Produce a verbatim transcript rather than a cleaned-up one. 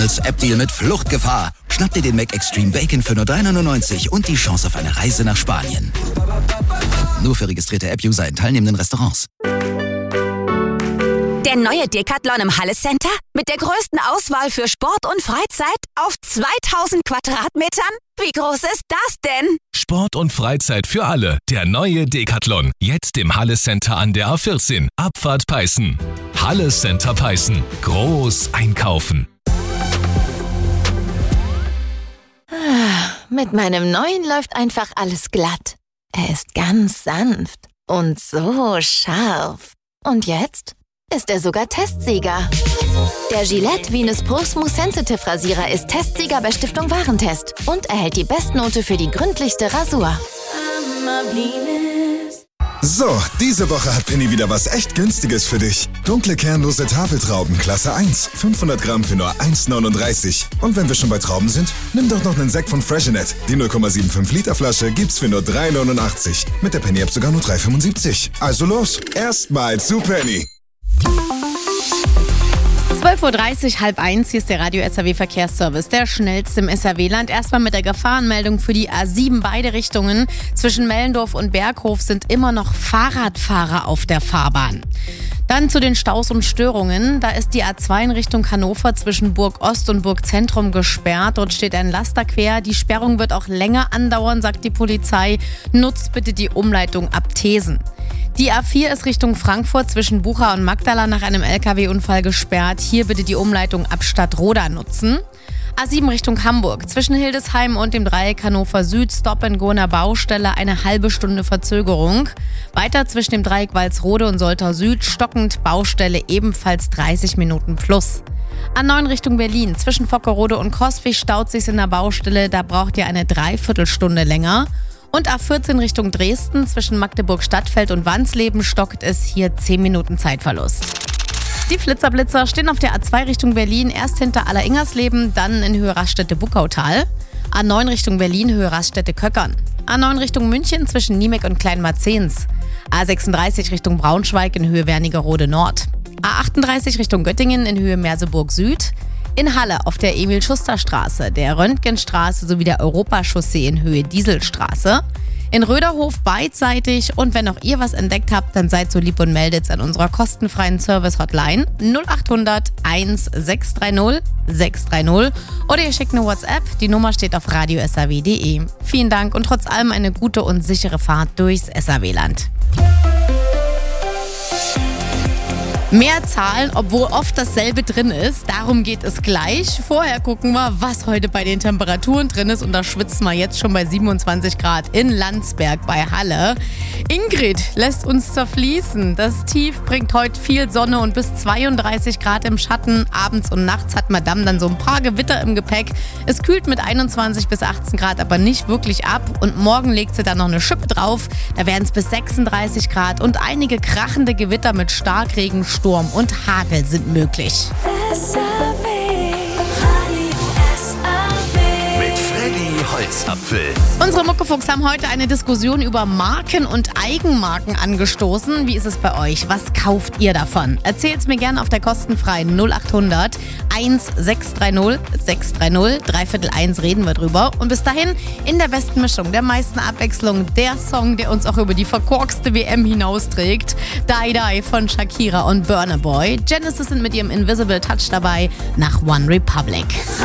App-Deal mit Fluchtgefahr. Schnapp dir den Mac Extreme Bacon für nur drei neunundneunzig und die Chance auf eine Reise nach Spanien. Nur für registrierte App-User in teilnehmenden Restaurants. Der neue Decathlon im Halle Center mit der größten Auswahl für Sport und Freizeit auf zweitausend Quadratmetern? Wie groß ist das denn? Sport und Freizeit für alle. Der neue Decathlon. Jetzt im Halle Center an der A vierzehn. Abfahrt Peißen. Halle Center Peißen. Groß einkaufen. Mit meinem neuen läuft einfach alles glatt. Er ist ganz sanft und so scharf. Und jetzt ist er sogar Testsieger. Der Gillette Venus Pro Smooth Sensitive Rasierer ist Testsieger bei Stiftung Warentest und erhält die Bestnote für die gründlichste Rasur. So, diese Woche hat Penny wieder was echt Günstiges für dich. Dunkle kernlose Tafeltrauben Klasse eins, fünfhundert Gramm für nur eins neununddreißig. Und wenn wir schon bei Trauben sind, nimm doch noch einen Sekt von Freshenet. Die null Komma fünfundsiebzig Liter Flasche gibt's für nur drei neunundachtzig. Mit der Penny App sogar nur drei fünfundsiebzig. Also los, erstmal zu Penny. zwölf Uhr dreißig, halb eins, hier ist der Radio-S R W-Verkehrsservice, der schnellste im S R W-Land. Erstmal mit der Gefahrenmeldung für die A sieben, beide Richtungen. Zwischen Mellendorf und Berghof sind immer noch Fahrradfahrer auf der Fahrbahn. Dann zu den Staus und Störungen. Da ist die A zwei in Richtung Hannover zwischen Burg Ost und Burg Zentrum gesperrt. Dort steht ein Laster quer. Die Sperrung wird auch länger andauern, sagt die Polizei. Nutzt bitte die Umleitung ab Thesen. Die A vier ist Richtung Frankfurt zwischen Bucha und Magdala nach einem L K W-Unfall gesperrt. Hier bitte die Umleitung ab Stadtroda nutzen. A sieben Richtung Hamburg. Zwischen Hildesheim und dem Dreieck Hannover Süd, Stop-and-Go in der Baustelle, eine halbe Stunde Verzögerung. Weiter zwischen dem Dreieck Walsrode und Soltau Süd, stockend, Baustelle ebenfalls dreißig Minuten plus. A neun Richtung Berlin. Zwischen Fockerode und Coswig staut sich's in der Baustelle, da braucht ihr eine Dreiviertelstunde länger. Und A vierzehn Richtung Dresden, zwischen Magdeburg-Stadtfeld und Wansleben stockt es, hier zehn Minuten Zeitverlust. Die Flitzerblitzer stehen auf der A zwei Richtung Berlin, erst hinter Alleringhersleben, dann in Höhe Raststätte-Buckautal. A neun Richtung Berlin, Höhe Raststätte-Köckern. A neun Richtung München zwischen Niemek und Kleinmarzens. A sechsunddreißig Richtung Braunschweig in Höhe Wernigerode Nord. A achtunddreißig Richtung Göttingen in Höhe Merseburg Süd. In Halle auf der Emil-Schuster-Straße, der Röntgenstraße sowie der Europachaussee in Höhe Dieselstraße. In Röderhof beidseitig, und wenn auch ihr was entdeckt habt, dann seid so lieb und meldet's an unserer kostenfreien Service-Hotline null achthundert eins sechs drei null sechs drei null oder ihr schickt eine WhatsApp, die Nummer steht auf radio s r w punkt d e. Vielen Dank und trotz allem eine gute und sichere Fahrt durchs S R W-Land. Mehr zahlen, obwohl oft dasselbe drin ist. Darum geht es gleich. Vorher gucken wir, was heute bei den Temperaturen drin ist. Und da schwitzen wir jetzt schon bei siebenundzwanzig Grad in Landsberg bei Halle. Ingrid lässt uns zerfließen. Das Tief bringt heute viel Sonne und bis zweiunddreißig Grad im Schatten. Abends und nachts hat Madame dann so ein paar Gewitter im Gepäck. Es kühlt mit einundzwanzig bis achtzehn Grad aber nicht wirklich ab. Und morgen legt sie dann noch eine Schippe drauf. Da werden es bis sechsunddreißig Grad und einige krachende Gewitter mit Starkregen, Sturm und Hagel sind möglich. Mit Freddy Holzapfel. Unsere Muckefuchs haben heute eine Diskussion über Marken und Eigenmarken angestoßen. Wie ist es bei euch? Was kauft ihr davon? Erzählt's mir gerne auf der kostenfreien null achthundert eins sechs drei null sechs drei null. Dreiviertel eins reden wir drüber. Und bis dahin in der besten Mischung, der meisten Abwechslung, der Song, der uns auch über die verkorkste W M hinausträgt. Die Die von Shakira und Burna Boy. Genesis sind mit ihrem Invisible Touch dabei nach One Republic.